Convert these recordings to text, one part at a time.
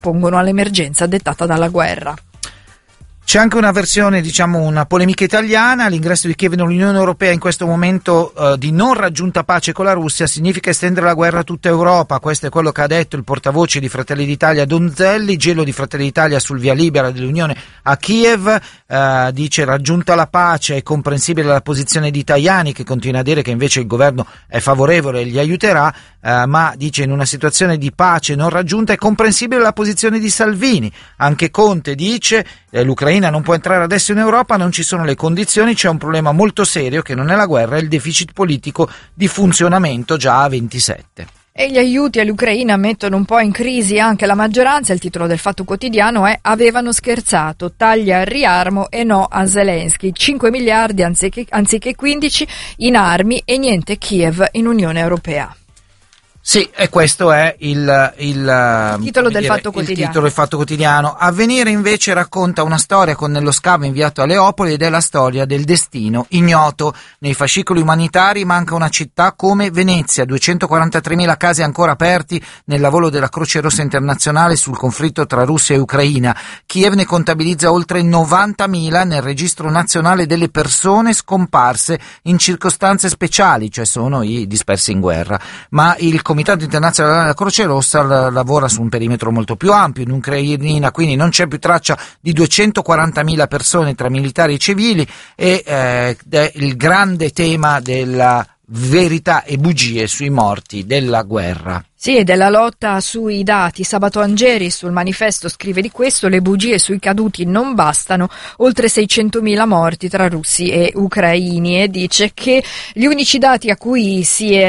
soppongono all'emergenza dettata dalla guerra. C'è anche una versione, una polemica italiana. L'ingresso di Kiev nell'Unione Europea in questo momento di non raggiunta pace con la Russia significa estendere la guerra a tutta Europa. Questo è quello che ha detto il portavoce di Fratelli d'Italia Donzelli. Gelo di Fratelli d'Italia sul via libera dell'Unione a Kiev. Dice: raggiunta la pace è comprensibile la posizione di Tajani, che continua a dire che invece il governo è favorevole e li aiuterà, ma dice: in una situazione di pace non raggiunta è comprensibile la posizione di Salvini. Anche Conte dice: l'Ucraina non può entrare adesso in Europa, non ci sono le condizioni, c'è un problema molto serio che non è la guerra, è il deficit politico di funzionamento già a 27. E gli aiuti all'Ucraina mettono un po' in crisi anche la maggioranza. Il titolo del Fatto Quotidiano è: avevano scherzato, taglia al riarmo e no a Zelensky, 5 miliardi anziché 15 in armi e niente Kiev in Unione Europea. Sì, e questo è il titolo del Fatto Quotidiano. Il titolo del Fatto Quotidiano. Avvenire invece racconta una storia con Nello Scavo inviato a Leopoli, ed è la storia del destino ignoto. Nei fascicoli umanitari manca una città come Venezia, 243.000 casi ancora aperti nel lavoro della Croce Rossa Internazionale sul conflitto tra Russia e Ucraina. Kiev ne contabilizza oltre 90.000 nel registro nazionale delle persone scomparse in circostanze speciali, cioè sono i dispersi in guerra. Ma il Comitato Internazionale della Croce Rossa lavora su un perimetro molto più ampio. In Ucraina quindi non c'è più traccia di 240.000 persone tra militari e civili, e è il grande tema della verità e bugie sui morti della guerra. Sì, e della lotta sui dati. Sabato Angeri sul Manifesto scrive di questo: le bugie sui caduti non bastano, oltre 600.000 morti tra russi e ucraini, e dice che gli unici dati a cui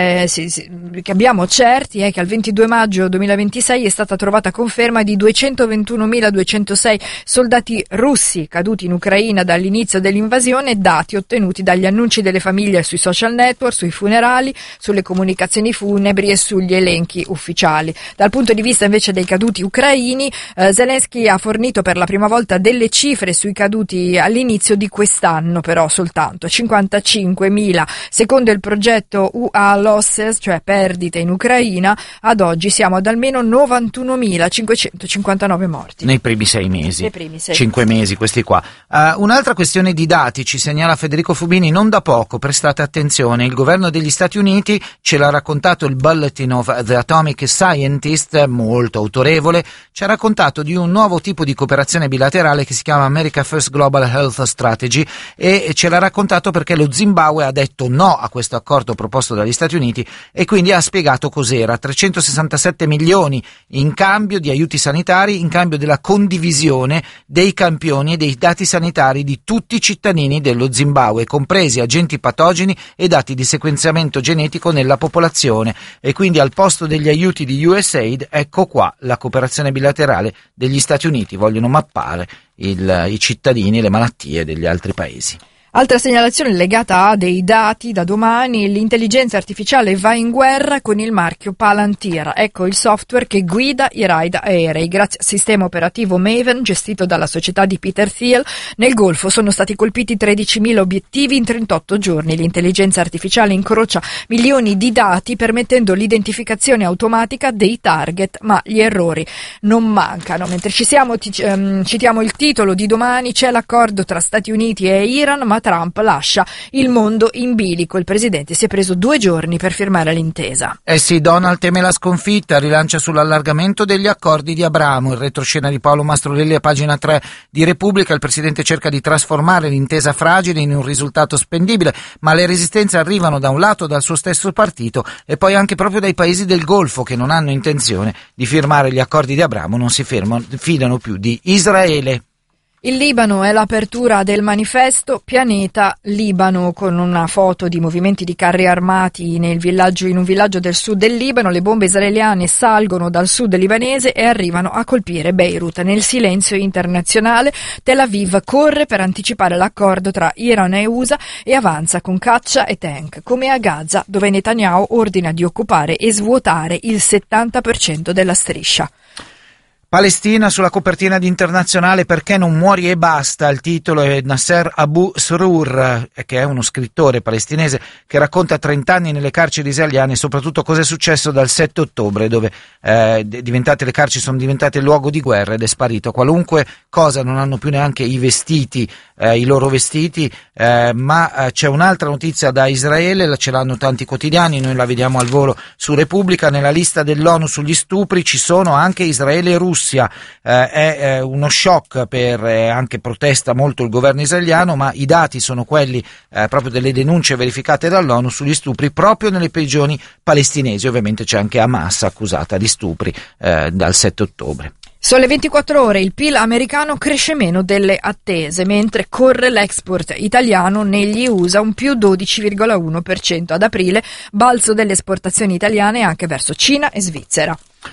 che abbiamo certi è che al 22 maggio 2026 è stata trovata conferma di 221.206 soldati russi caduti in Ucraina dall'inizio dell'invasione, dati ottenuti dagli annunci delle famiglie sui social network, sui funerali, sulle comunicazioni funebri e sugli elenchi ufficiali. Dal punto di vista invece dei caduti ucraini, Zelensky ha fornito per la prima volta delle cifre sui caduti all'inizio di quest'anno, però soltanto 55.000. Secondo il progetto UA Losses, cioè perdite in Ucraina, ad oggi siamo ad almeno 91.559 morti. Nei primi 6 mesi. 5 mesi questi qua. Un'altra questione di dati ci segnala Federico Fubini non da poco, prestate attenzione. Il governo degli Stati Uniti, ce l'ha raccontato il Bulletin of the Atomic Scientist, molto autorevole, ci ha raccontato di un nuovo tipo di cooperazione bilaterale che si chiama America First Global Health Strategy, e ce l'ha raccontato perché lo Zimbabwe ha detto no a questo accordo proposto dagli Stati Uniti, e quindi ha spiegato cos'era: 367 milioni in cambio di aiuti sanitari, in cambio della condivisione dei campioni e dei dati sanitari di tutti i cittadini dello Zimbabwe, compresi agenti patogeni e dati di sequenziamento genetico nella popolazione. E quindi al posto degli aiuti di USAID, ecco qua la cooperazione bilaterale degli Stati Uniti. Vogliono mappare i cittadini e le malattie degli altri paesi. Altra segnalazione legata a dei dati: da domani l'intelligenza artificiale va in guerra con il marchio Palantir. Ecco il software che guida i raid aerei. Grazie al sistema operativo Maven, gestito dalla società di Peter Thiel, nel Golfo sono stati colpiti 13.000 obiettivi in 38 giorni. L'intelligenza artificiale incrocia milioni di dati, permettendo l'identificazione automatica dei target, ma gli errori non mancano. Mentre ci siamo, citiamo il titolo di domani: c'è l'accordo tra Stati Uniti e Iran, ma Trump lascia il mondo in bilico. Il presidente si è preso 2 giorni per firmare l'intesa. Eh sì, Donald teme la sconfitta, rilancia sull'allargamento degli accordi di Abramo. Il retroscena di Paolo Mastrolelli a pagina 3 di Repubblica. Il presidente cerca di trasformare l'intesa fragile in un risultato spendibile, ma le resistenze arrivano da un lato dal suo stesso partito e poi anche proprio dai paesi del Golfo, che non hanno intenzione di firmare gli accordi di Abramo, non si fidano più di Israele. Il Libano è l'apertura del manifesto Pianeta Libano, con una foto di movimenti di carri armati in un villaggio del sud del Libano. Le bombe israeliane salgono dal sud libanese e arrivano a colpire Beirut. Nel silenzio internazionale, Tel Aviv corre per anticipare l'accordo tra Iran e USA e avanza con caccia e tank, come a Gaza, dove Netanyahu ordina di occupare e svuotare il 70% della striscia. Palestina sulla copertina di Internazionale, perché non muori e basta. Il titolo è Nasser Abu Srour, che è uno scrittore palestinese che racconta 30 anni nelle carceri israeliane e soprattutto cosa è successo dal 7 ottobre, dove le carceri sono diventate luogo di guerra ed è sparito qualunque cosa, non hanno più neanche i vestiti, i loro vestiti, ma c'è un'altra notizia da Israele, ce l'hanno tanti quotidiani, noi la vediamo al volo su Repubblica. Nella lista dell'ONU sugli stupri ci sono anche Israele e Russia. È uno shock, per anche protesta molto il governo israeliano, ma i dati sono quelli proprio delle denunce verificate dall'ONU sugli stupri proprio nelle prigioni palestinesi. Ovviamente c'è anche Hamas accusata di stupri dal 7 ottobre. Sole 24 ore, il PIL americano cresce meno delle attese, mentre corre l'export italiano negli USA un più 12,1% ad aprile, balzo delle esportazioni italiane anche verso Cina e Svizzera.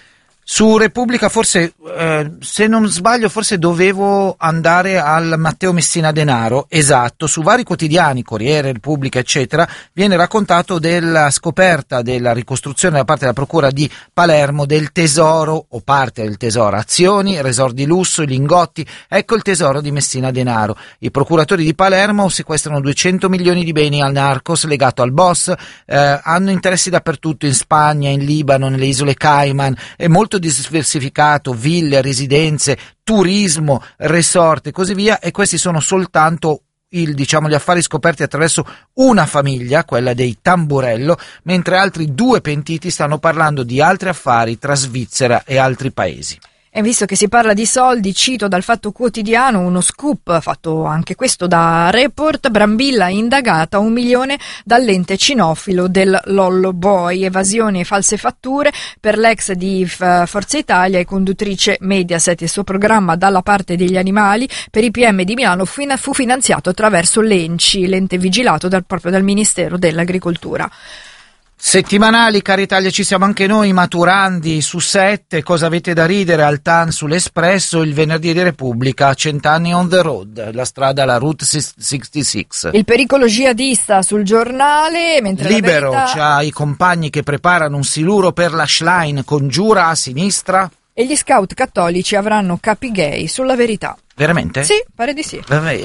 Su Repubblica forse, se non sbaglio, forse dovevo andare al Matteo Messina Denaro, esatto, su vari quotidiani, Corriere, Repubblica, eccetera, viene raccontato della scoperta, della ricostruzione da parte della Procura di Palermo del tesoro, o parte del tesoro, azioni, resort di lusso, lingotti, ecco il tesoro di Messina Denaro. I procuratori di Palermo sequestrano 200 milioni di beni al narcos legato al boss, hanno interessi dappertutto, in Spagna, in Libano, nelle isole Cayman, è molto diversificato, ville, residenze, turismo, resort e così via, e questi sono soltanto gli affari scoperti attraverso una famiglia, quella dei Tamburello, mentre altri 2 pentiti stanno parlando di altri affari tra Svizzera e altri paesi. E visto che si parla di soldi, cito dal Fatto Quotidiano uno scoop fatto anche questo da Report: Brambilla indagata 1 milione dall'ente cinofilo del Lollo Boy, evasioni e false fatture per l'ex di Forza Italia e conduttrice Mediaset. Il suo programma Dalla parte degli animali per i PM di Milano fu finanziato attraverso l'ENCI, l'ente vigilato proprio dal Ministero dell'Agricoltura. Settimanali, cara Italia, ci siamo anche noi, Maturandi su 7, cosa avete da ridere, Altan sull'Espresso, il venerdì di Repubblica, 100 anni on the road, la strada, la Route 66. Il pericolo jihadista sul Giornale, mentre Libero, la verità... c'ha i compagni che preparano un siluro per la Schlein, congiura a sinistra. E gli scout cattolici avranno capi gay sulla Verità. Veramente? Sì, pare di sì.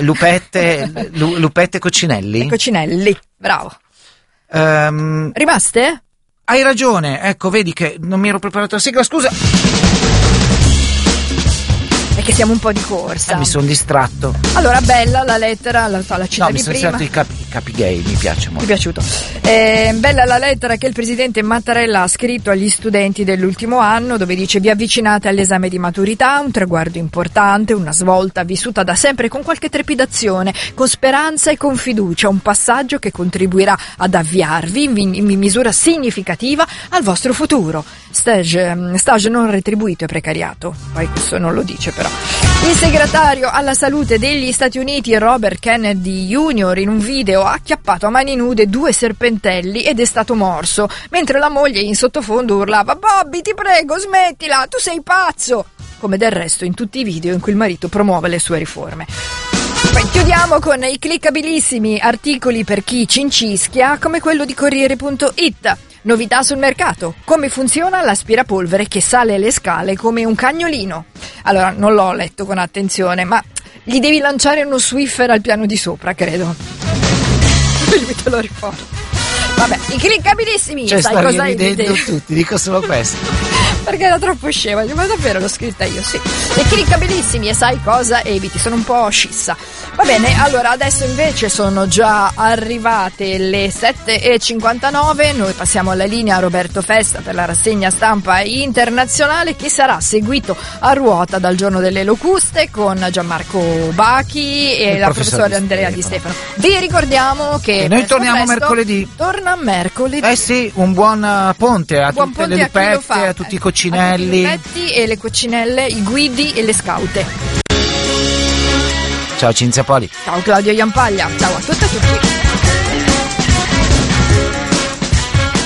Lupette Coccinelli? E Coccinelli, bravo. Rimaste? Hai ragione, ecco, vedi che non mi ero preparato la sigla, scusa. È che siamo un po' di corsa. Mi sono distratto. Allora, bella la lettera, la citavi prima. No, mi sono distratto i capi gay, mi piace molto. Mi è piaciuto. Bella la lettera che il presidente Mattarella ha scritto agli studenti dell'ultimo anno, dove dice: vi avvicinate all'esame di maturità, un traguardo importante, una svolta vissuta da sempre con qualche trepidazione, con speranza e con fiducia, un passaggio che contribuirà ad avviarvi in misura significativa al vostro futuro. Stage non retribuito e precariato. Poi questo non lo dice però. Il segretario alla salute degli Stati Uniti, Robert Kennedy Jr., in un video ha acchiappato a mani nude 2 serpentelli ed è stato morso, mentre la moglie in sottofondo urlava: Bobby, ti prego, smettila, tu sei pazzo! Come del resto in tutti i video in cui il marito promuove le sue riforme. Poi chiudiamo con i cliccabilissimi articoli per chi cincischia, come quello di Corriere.it. Novità sul mercato. Come funziona l'aspirapolvere che sale le scale come un cagnolino? Allora, non l'ho letto con attenzione, ma gli devi lanciare uno Swiffer al piano di sopra, credo. Lui te lo ricordo. Vabbè, i cliccabilissimi, sai cosa hai ridendo tutti, dico solo questo. Perché era troppo scema, ma davvero l'ho scritta io, sì. E cliccabilissimi, e sai cosa eviti, sono un po' scissa. Va bene, allora adesso invece sono già arrivate le 7:59, noi passiamo alla linea a Roberto Festa per la rassegna stampa internazionale, che sarà seguito a ruota dal Giorno delle Locuste con Gianmarco Bachi e la professora Andrea Di Stefano. Vi ricordiamo che noi torniamo mercoledì. Torna mercoledì. Sì, un buon ponte a tutte le lupette, a tutti i coccinelli. A tutti i lupetti e le coccinelle, i guidi e le scaute. Ciao Cinzia Poli. Ciao Claudio Iampaglia. Ciao a tutte e a tutti.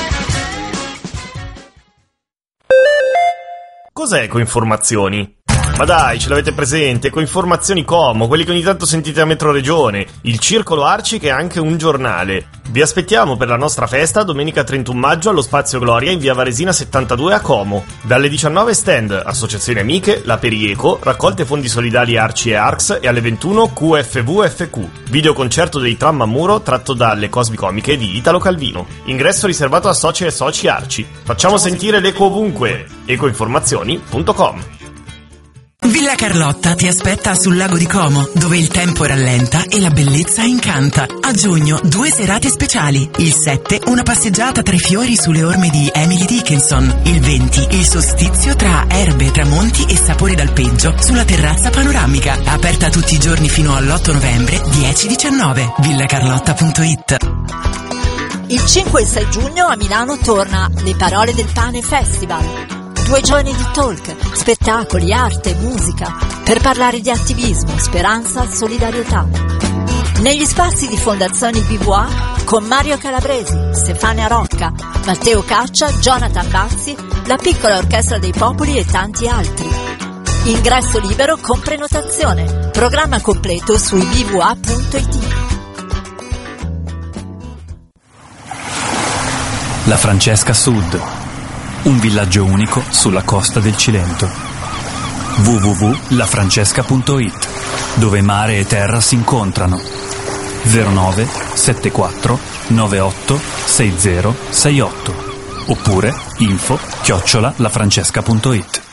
Cos'è Ecoinformazioni? Ma dai, ce l'avete presente? Ecoinformazioni Como, quelli che ogni tanto sentite a Metro Regione, il Circolo Arci che è anche un giornale. Vi aspettiamo per la nostra festa domenica 31 maggio allo Spazio Gloria in via Varesina 72 a Como. Dalle 19 stand, associazioni amiche, la Perieco, raccolte fondi solidali Arci e Arcs e alle 21 QFVFQ. Videoconcerto dei Tram a Muro tratto dalle Cosmicomiche di Italo Calvino. Ingresso riservato a soci e soci Arci. Facciamo sentire l'eco ovunque. Ecoinformazioni.com. Villa Carlotta ti aspetta sul lago di Como, dove il tempo rallenta e la bellezza incanta. A giugno 2 serate speciali. Il 7 una passeggiata tra i fiori sulle orme di Emily Dickinson. Il 20 il solstizio tra erbe, tramonti e sapori d'alpeggio sulla terrazza panoramica. Aperta tutti i giorni fino all'8 novembre 10-19. villacarlotta.it. Il 5 e 6 giugno a Milano torna Le Parole del Pane Festival. 2 giorni di talk, spettacoli, arte, musica, per parlare di attivismo, speranza, solidarietà. Negli spazi di Fondazione BVA con Mario Calabresi, Stefania Rocca, Matteo Caccia, Jonathan Bazzi, la Piccola Orchestra dei Popoli e tanti altri. Ingresso libero con prenotazione. Programma completo su ibva.it. La Francesca Sud, un villaggio unico sulla costa del Cilento. www.lafrancesca.it, dove mare e terra si incontrano. 09 74 98 60 68 oppure info@lafrancesca.it.